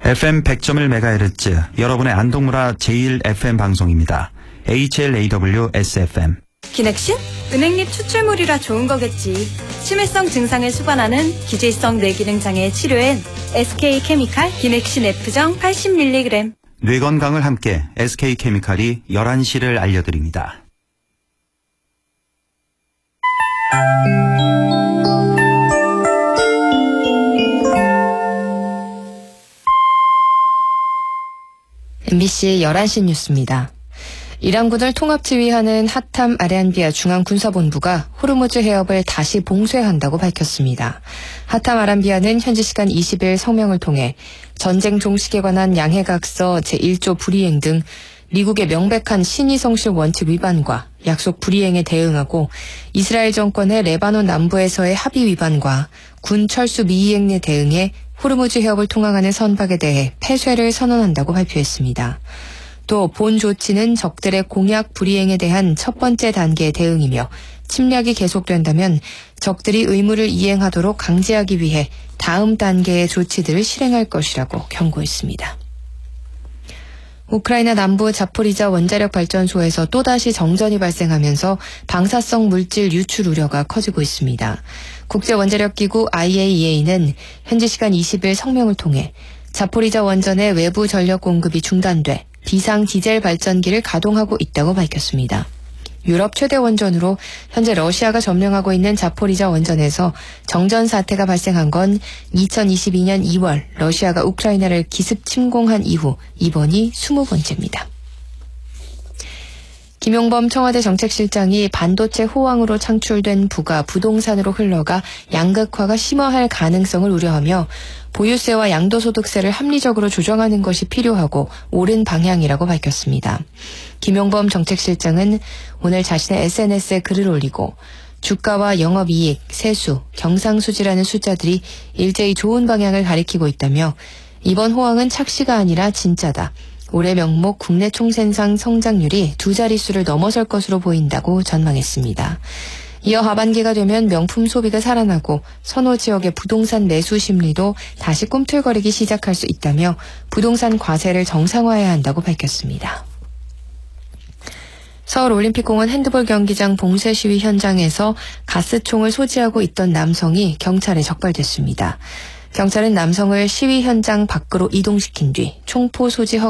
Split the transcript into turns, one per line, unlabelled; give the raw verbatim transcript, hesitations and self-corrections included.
에프엠 백 점 일 메가헤르츠 여러분의 안동문화 제일 에프엠 방송입니다. 에이치엘에이더블유 에스에프엠.
기넥신? 은행잎 추출물이라 좋은 거겠지. 치매성 증상을 수반하는 기질성 뇌기능 장애 치료엔 에스케이케미칼 기넥신 F정 팔십 밀리그램.
뇌 건강을 함께 에스케이케미칼이 열한 시를 알려드립니다.
엠비씨 열한 시 뉴스입니다. 이란군을 통합지휘하는 하탐 아라비아 중앙군사본부가 호르무즈 해협을 다시 봉쇄한다고 밝혔습니다. 하탐 아라비아는 현지 시간 이십 일 성명을 통해 전쟁 종식에 관한 양해각서 제일 조 불이행 등 미국의 명백한 신의성실 원칙 위반과 약속 불이행에 대응하고 이스라엘 정권의 레바논 남부에서의 합의 위반과 군 철수 미이행에 대응해 호르무즈 해협을 통항하는 선박에 대해 폐쇄를 선언한다고 발표했습니다. 또 본 조치는 적들의 공약 불이행에 대한 첫 번째 단계의 대응이며 침략이 계속된다면 적들이 의무를 이행하도록 강제하기 위해 다음 단계의 조치들을 실행할 것이라고 경고했습니다. 우크라이나 남부 자포리자 원자력 발전소에서 또다시 정전이 발생하면서 방사성 물질 유출 우려가 커지고 있습니다. 국제원자력기구 아이에이이에이는 현지 시간 이십 일 성명을 통해 자포리자 원전의 외부 전력 공급이 중단돼 비상 디젤 발전기를 가동하고 있다고 밝혔습니다. 유럽 최대 원전으로 현재 러시아가 점령하고 있는 자포리자 원전에서 정전 사태가 발생한 건 이천이십이 년 이월 러시아가 우크라이나를 기습 침공한 이후 이번이 스무 번째입니다. 김용범 청와대 정책실장이 반도체 호황으로 창출된 부가 부동산으로 흘러가 양극화가 심화할 가능성을 우려하며 보유세와 양도소득세를 합리적으로 조정하는 것이 필요하고 옳은 방향이라고 밝혔습니다. 김용범 정책실장은 오늘 자신의 에스엔에스에 글을 올리고 주가와 영업이익, 세수, 경상수지라는 숫자들이 일제히 좋은 방향을 가리키고 있다며 이번 호황은 착시가 아니라 진짜다. 올해 명목 국내 총생산 성장률이 두 자릿수를 넘어설 것으로 보인다고 전망했습니다. 이어 하반기가 되면 명품 소비가 살아나고 선호 지역의 부동산 매수 심리도 다시 꿈틀거리기 시작할 수 있다며 부동산 과세를 정상화해야 한다고 밝혔습니다. 서울올림픽공원 핸드볼 경기장 봉쇄 시위 현장에서 가스총을 소지하고 있던 남성이 경찰에 적발됐습니다. 경찰은 남성을 시위 현장 밖으로 이동시킨 뒤 총포 소지 허가